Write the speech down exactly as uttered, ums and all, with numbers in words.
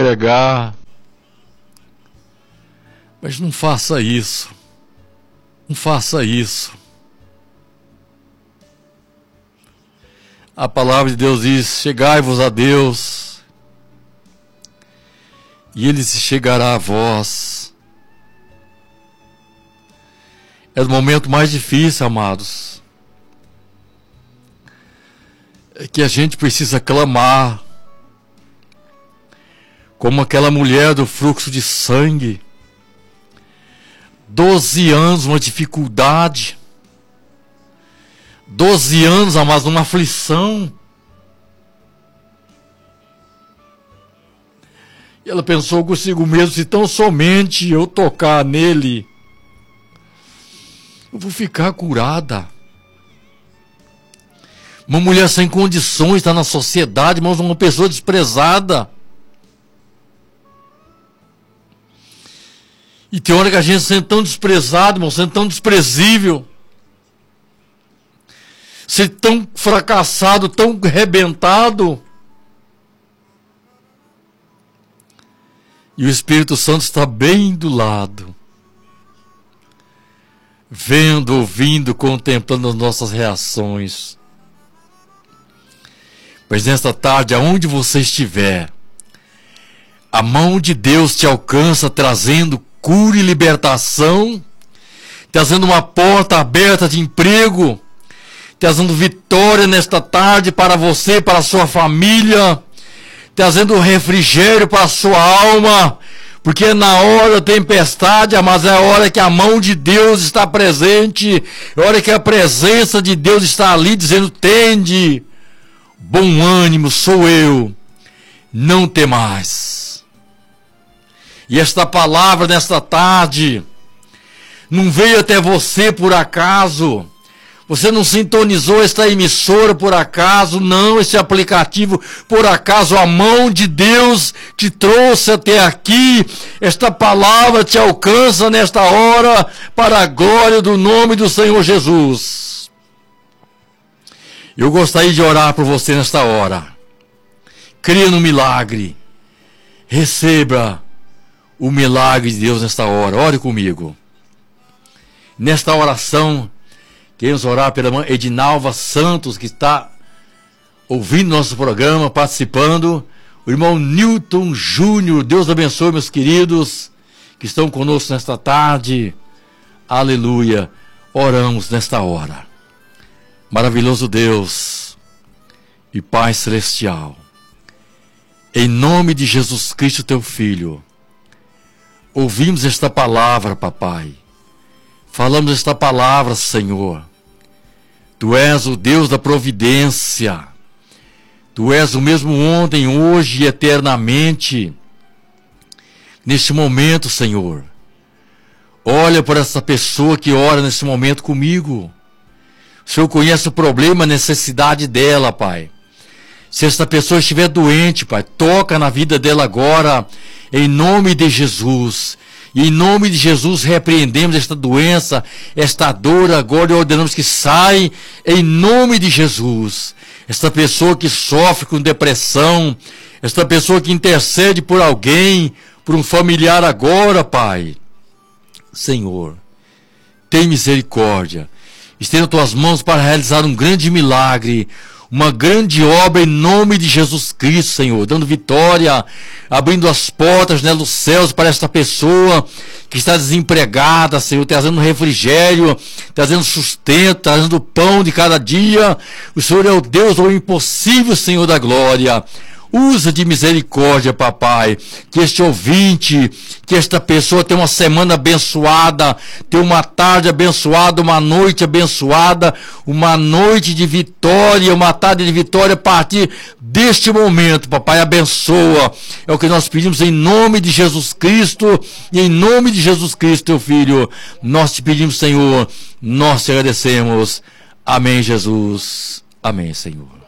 entregar. Mas não faça isso. Não faça isso. A palavra de Deus diz: chegai-vos a Deus, e Ele se chegará a vós. É o momento mais difícil, amados, é que a gente precisa clamar, como aquela mulher do fluxo de sangue. Doze anos, uma dificuldade. Doze anos, amados, uma aflição. E ela pensou consigo mesmo: se tão somente eu tocar nele, eu vou ficar curada. Uma mulher sem condições, está na sociedade, mas uma pessoa desprezada. E tem hora que a gente se sente tão desprezado, irmão, sendo tão desprezível, ser tão fracassado, tão arrebentado. E o Espírito Santo está bem do lado, vendo, ouvindo, contemplando as nossas reações. Mas nesta tarde, aonde você estiver, a mão de Deus te alcança, trazendo cura e libertação, trazendo uma porta aberta de emprego, trazendo vitória nesta tarde para você, para a sua família, trazendo refrigério para a sua alma, porque na hora da tempestade, mas é a hora que a mão de Deus está presente, é a hora que a presença de Deus está ali dizendo: tende bom ânimo, sou eu, não temais. E esta palavra nesta tarde não veio até você por acaso. Você não sintonizou esta emissora por acaso, não, esse aplicativo por acaso. A mão de Deus te trouxe até aqui. Esta palavra te alcança nesta hora para a glória do nome do Senhor Jesus. Eu gostaria de orar por você nesta hora. Creia no milagre. Receba o milagre de Deus nesta hora. Ore comigo. Nesta oração, queremos orar pela irmã Edinalva Santos, que está ouvindo nosso programa, participando. O irmão Newton Júnior. Deus abençoe, meus queridos, que estão conosco nesta tarde. Aleluia. Oramos nesta hora. Maravilhoso Deus e Pai Celestial, em nome de Jesus Cristo, teu Filho, ouvimos esta palavra, papai. Falamos esta palavra, Senhor. Tu és o Deus da providência. Tu és o mesmo ontem, hoje e eternamente. Neste momento, Senhor, olha por essa pessoa que ora nesse momento comigo. O Senhor conhece o problema, a necessidade dela, Pai. Se esta pessoa estiver doente, Pai, toca na vida dela agora, em nome de Jesus. E em nome de Jesus repreendemos esta doença, esta dor agora, e ordenamos que saia em nome de Jesus. Esta pessoa que sofre com depressão, esta pessoa que intercede por alguém, por um familiar agora, Pai. Senhor, tem misericórdia. Estenda tuas mãos para realizar um grande milagre, uma grande obra em nome de Jesus Cristo, Senhor, dando vitória, abrindo as portas, né, dos céus para esta pessoa que está desempregada, Senhor, trazendo refrigério, trazendo sustento, trazendo pão de cada dia. O Senhor é o Deus do impossível, Senhor da glória. Usa de misericórdia, papai, que este ouvinte, que esta pessoa tenha uma semana abençoada, tenha uma tarde abençoada, uma noite abençoada, uma noite de vitória, uma tarde de vitória a partir deste momento, papai, abençoa. É o que nós pedimos em nome de Jesus Cristo, e em nome de Jesus Cristo, teu Filho, nós te pedimos, Senhor, nós te agradecemos. Amém, Jesus. Amém, Senhor.